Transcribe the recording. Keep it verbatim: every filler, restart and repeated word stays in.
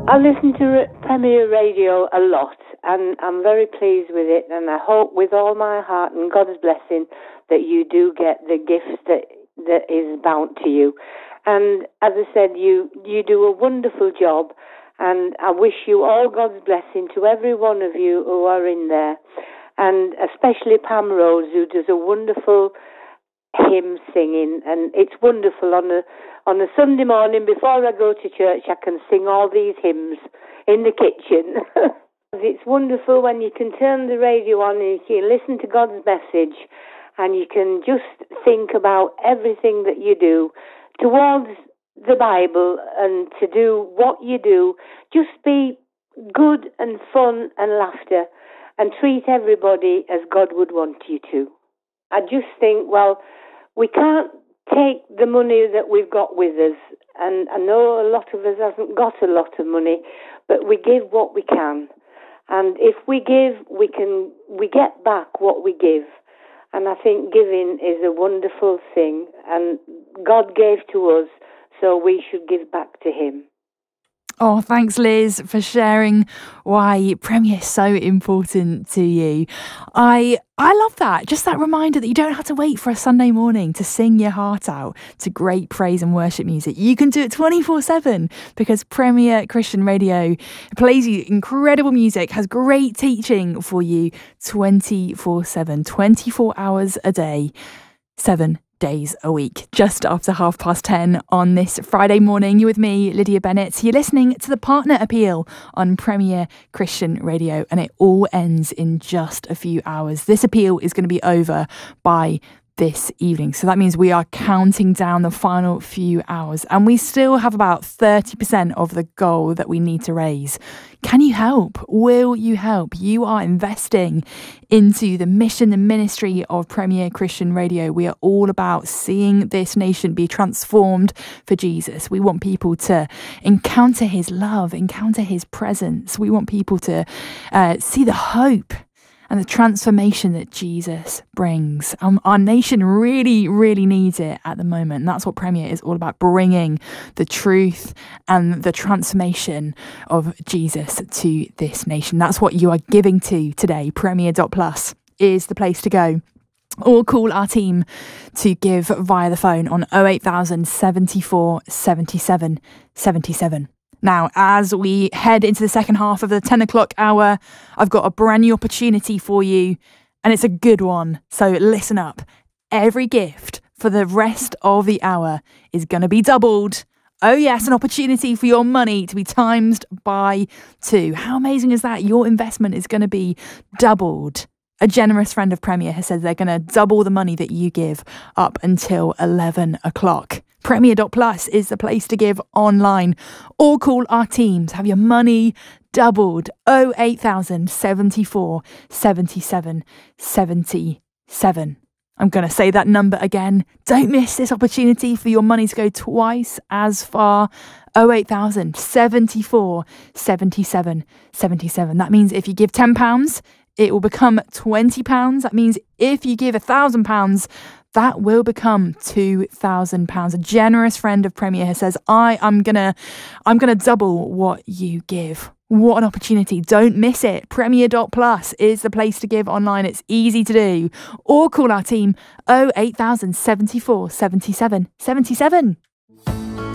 I listen to Re- Premier Radio a lot, and I'm very pleased with it, and I hope with all my heart and God's blessing that you do get the gifts that that is bound to you. And as I said, you, you do a wonderful job, and I wish you all God's blessing to every one of you who are in there, and especially Pam Rose, who does a wonderful hymn singing, and it's wonderful. On a on a Sunday morning before I go to church, I can sing all these hymns in the kitchen. It's wonderful when you can turn the radio on and you can listen to God's message, and you can just think about everything that you do towards the Bible, and to do what you do, just be good and fun and laughter, and treat everybody as God would want you to. I just think, well, we can't take the money that we've got with us, and I know a lot of us hasn't got a lot of money, but we give what we can, and if we give, we can we get back what we give, and I think giving is a wonderful thing, and God gave to us, so we should give back to Him. Oh, thanks, Liz, for sharing why Premier is so important to you. I I love that. Just that reminder that you don't have to wait for a Sunday morning to sing your heart out to great praise and worship music. You can do it twenty-four seven because Premier Christian Radio plays you incredible music, has great teaching for you twenty-four seven, twenty-four hours a day, seven days a week. Just after half past ten on this Friday morning, you're with me, Lydia Bennett. You're listening to the Partner Appeal on Premier Christian Radio, and it all ends in just a few hours. This appeal is going to be over by this evening. So that means we are counting down the final few hours, and we still have about thirty percent of the goal that we need to raise. Can you help? Will you help? You are investing into the mission and ministry of Premier Christian Radio. We are all about seeing this nation be transformed for Jesus. We want people to encounter His love, encounter His presence. We want people to uh, see the hope and the transformation that Jesus brings. Um, our nation really, really needs it at the moment. And that's what Premier is all about, bringing the truth and the transformation of Jesus to this nation. That's what you are giving to today. Premier dot plus is the place to go. Or call our team to give via the phone on oh eight thousand seventy-four seventy-seven seventy-seven. Now, as we head into the second half of the ten o'clock hour, I've got a brand new opportunity for you, and it's a good one. So listen up. Every gift for the rest of the hour is going to be doubled. Oh yes, an opportunity for your money to be times by two. How amazing is that? Your investment is going to be doubled. A generous friend of Premier has said they're going to double the money that you give up until eleven o'clock. Premier dot plus is the place to give online, or call our team to have your money doubled. oh eight thousand seventy-four seventy-seven seventy-seven. I'm going to say that number again. Don't miss this opportunity for your money to go twice as far. oh eight thousand seventy-four seventy-seven seventy-seven. That means if you give ten pounds, it will become twenty pounds. That means if you give one thousand pounds, that will become two thousand pounds. A generous friend of Premier says, I am going to I'm gonna double what you give. What an opportunity. Don't miss it. Premier dot plus is the place to give online. It's easy to do. Or call our team oh eight thousand seventy-four seventy-seven seventy-seven.